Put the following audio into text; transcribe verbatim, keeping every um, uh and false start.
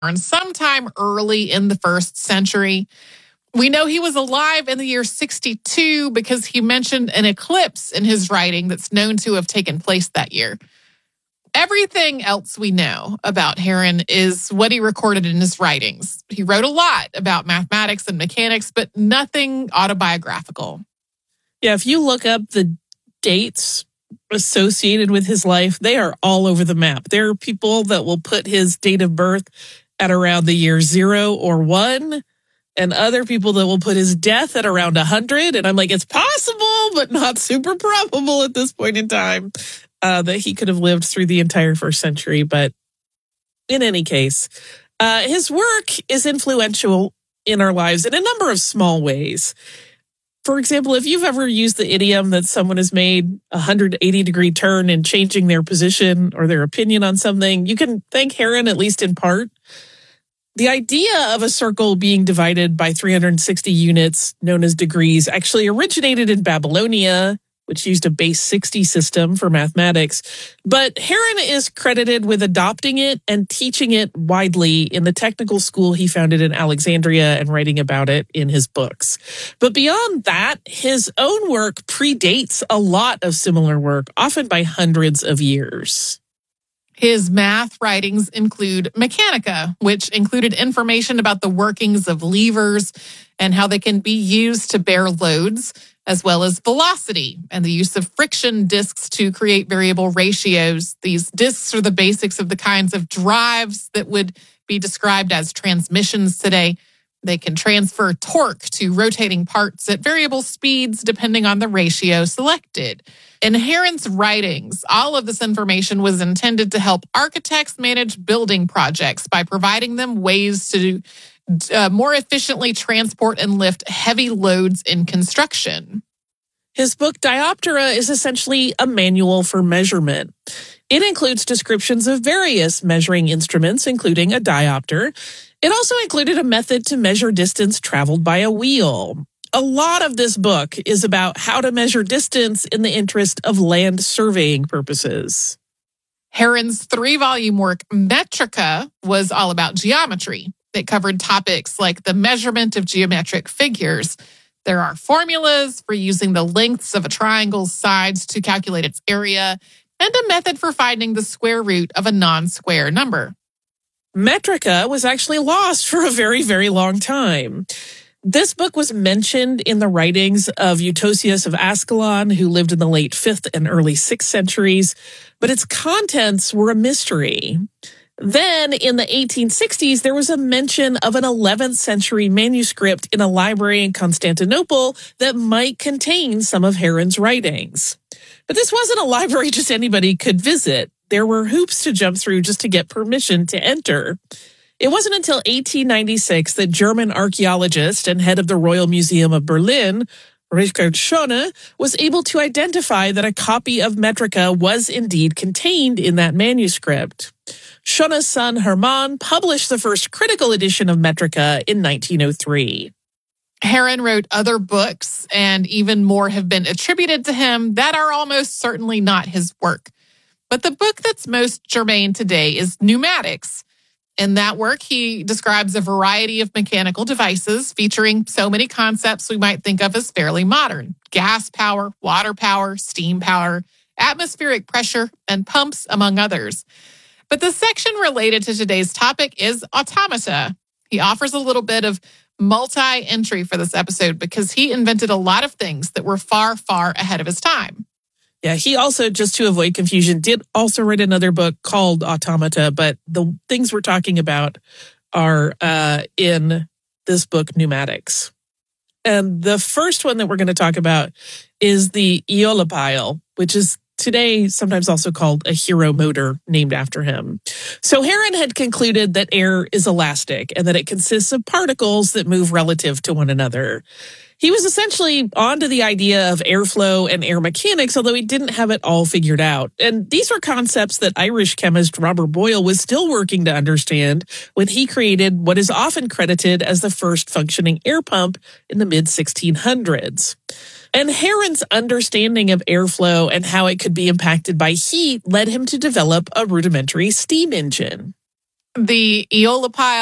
sometime early in the first century. We know he was alive in the year sixty-two because he mentioned an eclipse in his writing that's known to have taken place that year. Everything else we know about Heron is what he recorded in his writings. He wrote a lot about mathematics and mechanics, but nothing autobiographical. Yeah, if you look up the dates associated with his life, they are all over the map. There are people that will put his date of birth at around the year zero or one, and other people that will put his death at around one hundred. And I'm like, it's possible, but not super probable at this point in time uh, that he could have lived through the entire first century. But in any case, uh, his work is influential in our lives in a number of small ways. For example, if you've ever used the idiom that someone has made a one hundred eighty degree turn in changing their position or their opinion on something, you can thank Heron, at least in part. The idea of a circle being divided by three hundred sixty units, known as degrees, actually originated in Babylonia, which used a base sixty system for mathematics. But Heron is credited with adopting it and teaching it widely in the technical school he founded in Alexandria and writing about it in his books. But beyond that, his own work predates a lot of similar work, often by hundreds of years. His math writings include Mechanica, which included information about the workings of levers and how they can be used to bear loads, as well as velocity and the use of friction disks to create variable ratios. These disks are the basics of the kinds of drives that would be described as transmissions today. They can transfer torque to rotating parts at variable speeds depending on the ratio selected. In Heron's writings, all of this information was intended to help architects manage building projects by providing them ways to uh, more efficiently transport and lift heavy loads in construction. His book Dioptera is essentially a manual for measurement. It includes descriptions of various measuring instruments, including a diopter. It also included a method to measure distance traveled by a wheel. A lot of this book is about how to measure distance in the interest of land surveying purposes. Heron's three-volume work, Metrica, was all about geometry. It covered topics like the measurement of geometric figures. There are formulas for using the lengths of a triangle's sides to calculate its area, and a method for finding the square root of a non-square number. Metrica was actually lost for a very, very long time. This book was mentioned in the writings of Eutocius of Ascalon, who lived in the late fifth and early sixth centuries, but its contents were a mystery. Then, in the eighteen sixties, there was a mention of an eleventh century manuscript in a library in Constantinople that might contain some of Heron's writings. But this wasn't a library just anybody could visit. There were hoops to jump through just to get permission to enter. It wasn't until eighteen ninety-six that German archaeologist and head of the Royal Museum of Berlin, Richard Schoene, was able to identify that a copy of Metrica was indeed contained in that manuscript. Schoene's son Hermann published the first critical edition of Metrica in nineteen oh three. Heron wrote other books, and even more have been attributed to him that are almost certainly not his work. But the book that's most germane today is Pneumatics. In that work, he describes a variety of mechanical devices featuring so many concepts we might think of as fairly modern: gas power, water power, steam power, atmospheric pressure, and pumps, among others. But the section related to today's topic is automata. He offers a little bit of multi-entry for this episode because he invented a lot of things that were far, far ahead of his time. Yeah, he also, just to avoid confusion, did also write another book called Automata, but the things we're talking about are uh, in this book, Pneumatics. And the first one that we're going to talk about is the Aeolipile, which is today sometimes also called a hero motor named after him. So Heron had concluded that air is elastic and that it consists of particles that move relative to one another. He was essentially onto the idea of airflow and air mechanics, although he didn't have it all figured out. And these were concepts that Irish chemist Robert Boyle was still working to understand when he created what is often credited as the first functioning air pump in the mid sixteen hundreds. And Heron's understanding of airflow and how it could be impacted by heat led him to develop a rudimentary steam engine. The Eola pile